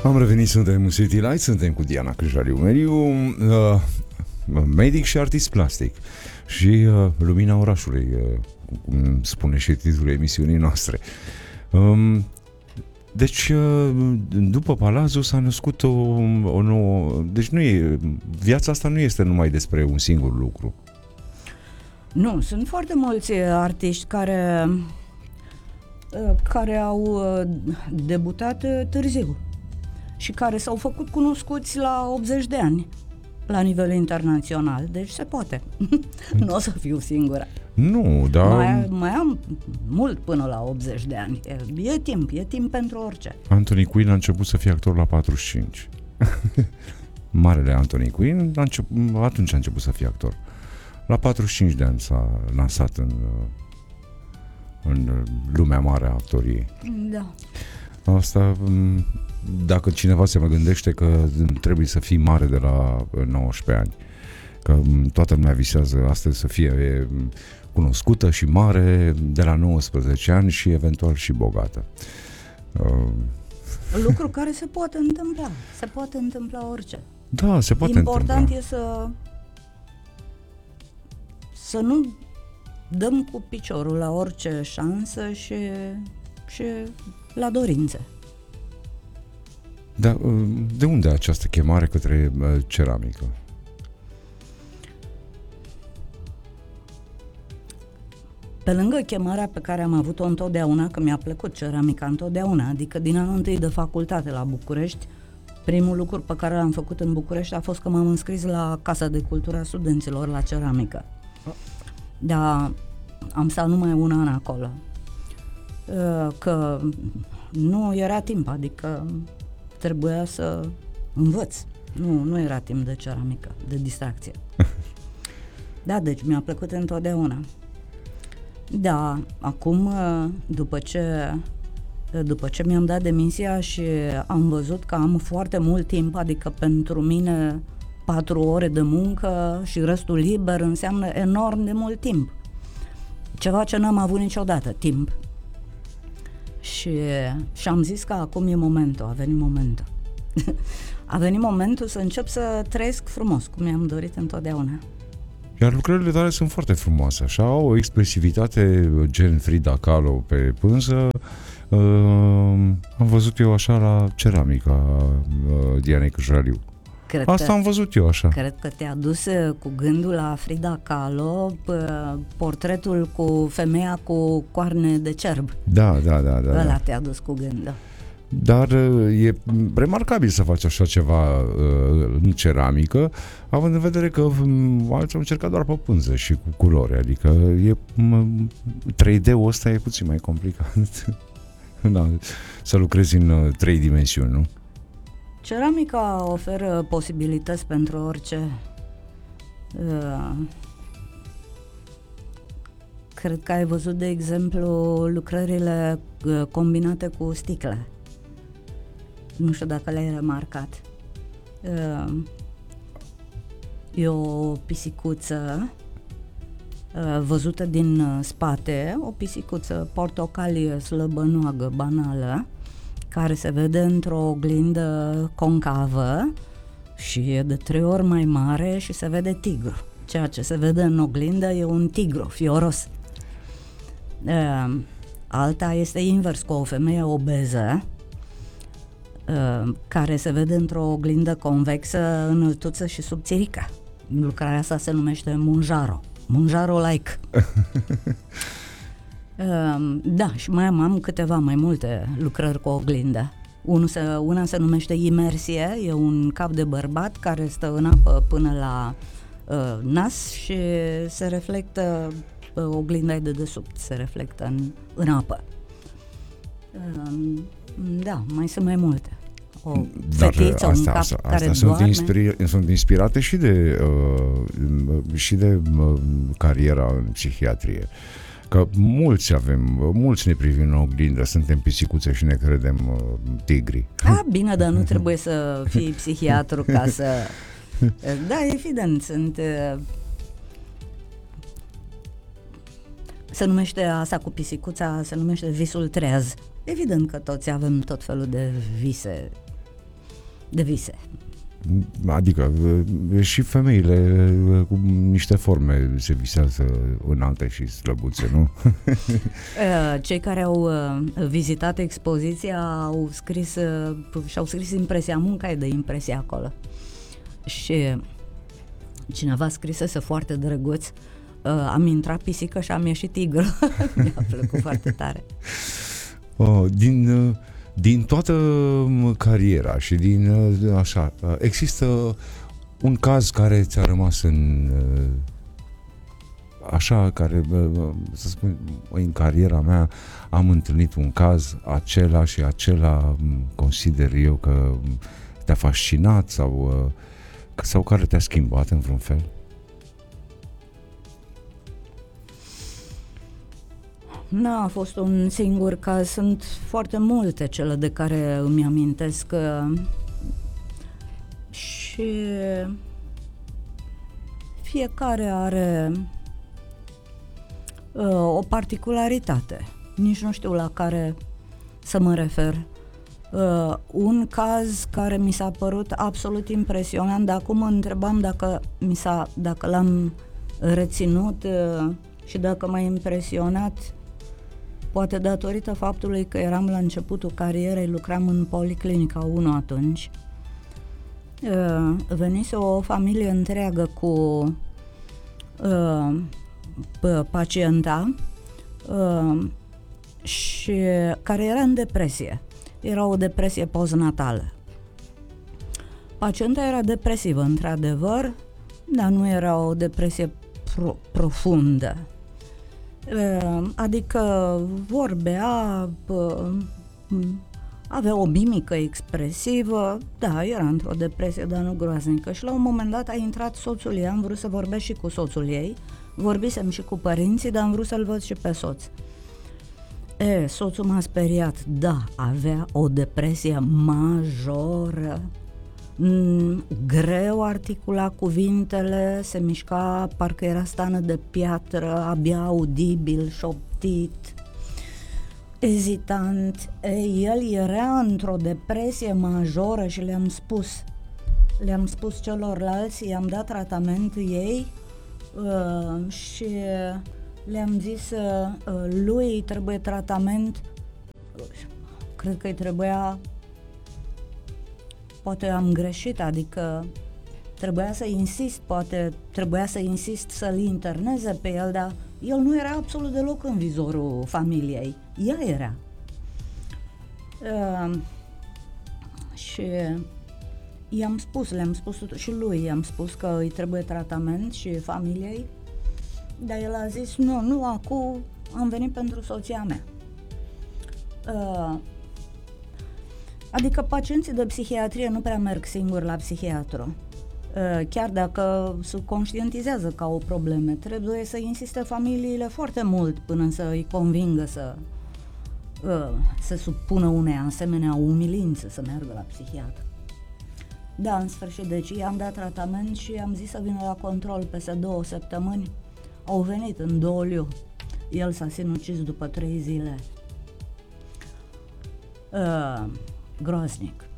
Am revenit, suntem în City Light, suntem cu Diana Câjariu-Meriu, medic și artist plastic și lumina orașului, cum spune și titlul emisiunii noastre. Deci, după Palazzo s-a născut o nouă... Deci viața asta nu este numai despre un singur lucru. Nu, sunt foarte mulți artiști care au debutat târziu și care s-au făcut cunoscuți la 80 de ani la nivel internațional, deci se poate. Nu o să fiu singura. Nu, dar... Mai am mult până la 80 de ani. E timp pentru orice. Anthony Quinn a început să fie actor la 45. Marele Anthony Quinn atunci a început să fie actor. La 45 de ani s-a lansat în lumea mare a actoriei. Da. Asta, dacă cineva se mă gândește că trebuie să fii mare de la 19 ani, că toată lumea visează astăzi să fie cunoscută și mare de la 19 ani și eventual și bogată. Lucru care se poate întâmpla. Se poate întâmpla orice. Da, se poate Important întâmpla. e să nu dăm cu piciorul la orice șansă și la dorințe. Dar de unde această chemare către ceramică? Pe lângă chemarea pe care am avut-o întotdeauna, că mi-a plăcut ceramica întotdeauna, adică din anul întâi de facultate la București, primul lucru pe care l-am făcut în București a fost că m-am înscris la Casa de Cultură a Studenților la ceramică. Dar am stat numai un an acolo. Că nu era timp, adică trebuia să învăț. Nu era timp de ceramică, de distracție. Da, deci mi-a plăcut întotdeauna. Da, acum, după ce mi-am dat demisia și am văzut că am foarte mult timp, adică pentru mine 4 ore de muncă și restul liber înseamnă enorm de mult timp. Ceva ce n-am avut niciodată, timp. Și am zis că acum e momentul, a venit momentul. A venit momentul să încep să trăiesc frumos, cum mi-am dorit întotdeauna. Iar lucrările tale sunt foarte frumoase, așa, au o expresivitate gen Frida Kahlo pe pânză. Am văzut eu așa la ceramica Dianei Câjariu. Asta am văzut eu așa. Cred că te-a dus cu gândul la Frida Kahlo, portretul cu femeia cu coarne de cerb. Da. Ăla te-a dus cu gândul. Dar e remarcabil să faci așa ceva în ceramică, având în vedere că alții au încercat doar pe pânză și cu culori, adică 3D-ul ăsta e puțin mai complicat. Da, să lucrezi în 3 dimensiuni, nu? Ceramica oferă posibilități pentru orice. Cred că ai văzut, de exemplu, lucrările combinate cu sticle. Nu știu dacă le-ai remarcat. E o pisicuță văzută din spate, o pisicuță portocalie slăbănoagă, banală, care se vede într-o oglindă concavă și e de 3 ori mai mare și se vede tigru. Ceea ce se vede în oglindă e un tigru fioros. Alta este invers, cu o femeie obeză, care se vede într-o oglindă convexă, înăltuță și subțirică. Lucrarea asta se numește Munjaro-like. Da, și am câteva mai multe lucrări cu oglindă. Una se numește Imersie, e un cap de bărbat care stă în apă până la nas și se reflectă, oglinda de desubt se reflectă în apă. Da, mai sunt mai multe. O fetiță, un cap care doarme. Sunt inspirate și de cariera în psihiatrie. Că mulți ne privim în oglindă, suntem pisicuțe și ne credem tigri. Bine, dar nu trebuie să fii psihiatru ca să... Da, evident, se numește asta cu pisicuța, se numește visul treaz. Evident că toți avem tot felul de vise de vise. Adică și femeile cu niște forme se visează înalte și slăbuțe, nu? Cei care au vizitat expoziția au scris și-au scris impresia, munca e de impresia acolo. Și cineva scrisese foarte drăguț, am intrat pisică și am ieșit tigru. Mi-a plăcut foarte tare. Din toată cariera și din așa, există un caz care ți-a rămas așa, care, să spun, în cariera mea am întâlnit un caz, acela și acela consider eu că te-a fascinat sau care te-a schimbat în vreun fel? N-a fost un singur caz, sunt foarte multe cele de care îmi amintesc și fiecare are o particularitate. Nici nu știu la care să mă refer. Un caz care mi s-a părut absolut impresionant, dar acum mă întrebam dacă l-am reținut și dacă m-a impresionat, poate datorită faptului că eram la începutul carierei, lucram în Policlinica 1 atunci. Venise o familie întreagă cu pacienta și care era în depresie. Era o depresie postnatală. Pacienta era depresivă, într-adevăr, dar nu era o depresie profundă. Adică vorbea, avea o mimică expresivă, da, era într-o depresie, dar nu groaznică. Și la un moment dat a intrat soțul ei, am vrut să vorbesc și cu soțul ei, vorbisem și cu părinții, dar am vrut să-l văd și pe soț. Soțul m-a speriat, da, avea o depresie majoră, greu articula cuvintele, se mișca parcă era stană de piatră, abia audibil, șoptit, ezitant. El era într-o depresie majoră și le-am spus celorlalți, i-am dat tratament ei și le-am zis lui îi trebuie tratament, cred că îi trebuia, poate am greșit, adică trebuia să insist să-l interneze pe el, dar el nu era absolut deloc în vizorul familiei, ea era. Și le-am spus și lui, i-am spus că îi trebuie tratament și familiei, dar el a zis, nu, acum am venit pentru soția mea. Adică pacienții de psihiatrie nu prea merg singuri la psihiatru. Chiar dacă se conștientizează că au probleme, trebuie să insiste familiile foarte mult până să îi convingă să se supună unei asemenea umilințe să meargă la psihiatru. Da, în sfârșit, deci i-am dat tratament și am zis să vină la control peste 2 săptămâni. Au venit în doliu. El s-a sinucis după 3 zile. Groaznic.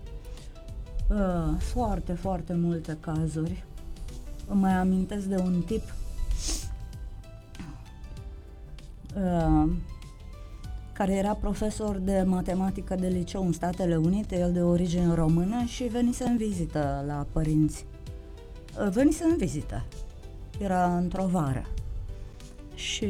Foarte, foarte multe cazuri. Îmi mai amintesc de un tip care era profesor de matematică de liceu în Statele Unite, el de origine română, și venise în vizită la părinți. Era într-o vară. Și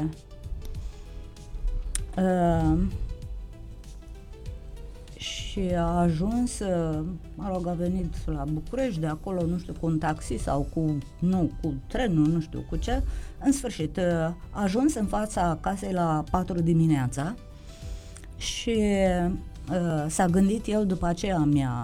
a ajuns, a venit la București, de acolo, nu știu, cu un taxi sau cu trenul, nu știu cu ce. În sfârșit, a ajuns în fața casei la 4 dimineața și s-a gândit el, după aceea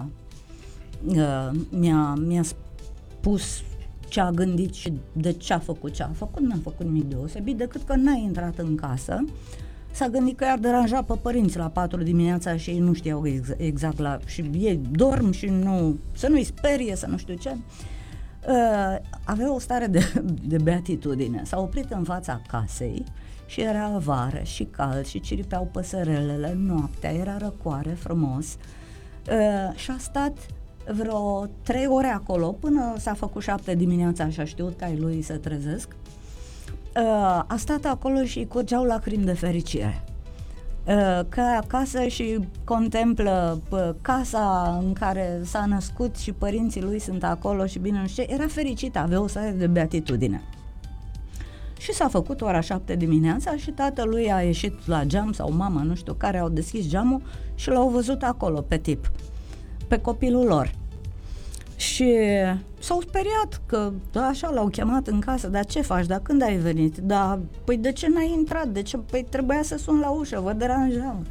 mi-a spus ce a gândit și de ce a făcut ce a făcut. N-a făcut nimic deosebit, decât că n-a intrat în casă. S-a gândit că i-ar deranja pe părinți la 4 dimineața și ei nu știau exact și ei dorm și să nu-i sperie, să nu știu ce. Avea o stare de beatitudine. S-a oprit în fața casei și era vară și cald și ciripeau păsărelele, noaptea era răcoare, frumos. Și a stat vreo 3 ore acolo până s-a făcut 7 dimineața și a știut că ai lui să trezesc. A stat acolo și curgeau lacrimi de fericire. Că acasă și contemplă casa în care s-a născut și părinții lui sunt acolo și bine nu știu ce, era fericit, avea o stare de beatitudine. Și s-a făcut ora 7 dimineața și tatălui a ieșit la geam sau mama, nu știu care, au deschis geamul și l-au văzut acolo pe tip, pe copilul lor. Și s-au speriat că așa l-au chemat în casă, dar ce faci, dar când ai venit? Da, păi de ce n-ai intrat? De ce? Păi trebuia să sun la ușă, vă deranjam.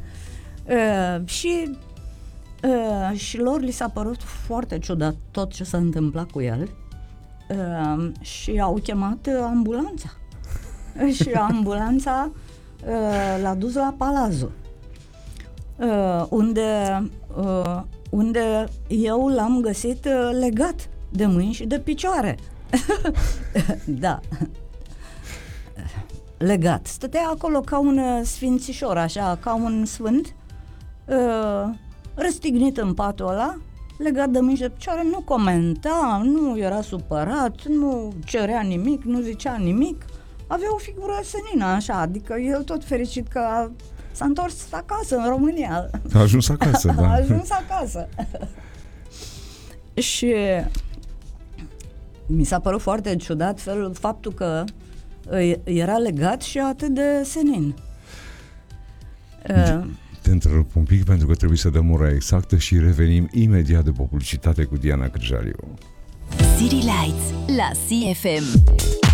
Și lor li s-a părut foarte ciudat tot ce s-a întâmplat cu el și au chemat ambulanța. Și ambulanța l-a dus la Palazzo, unde eu l-am găsit legat de mâini și de picioare. Da. Legat. Stătea acolo ca un sfințișor, așa, ca un sfânt, răstignit în patul ăla, legat de mâini și de picioare, nu comenta, nu era supărat, nu cerea nimic, nu zicea nimic, avea o figură senină, așa, adică el tot fericit că s-a întors acasă în România. A ajuns acasă, da. A ajuns acasă. Și mi s-a părut foarte ciudat faptul că era legat și atât de senin. Te întrerup un pic pentru că trebuie să dăm ora exactă și revenim imediat de publicitate cu Diana Cârjaliu. City Lights la CFM.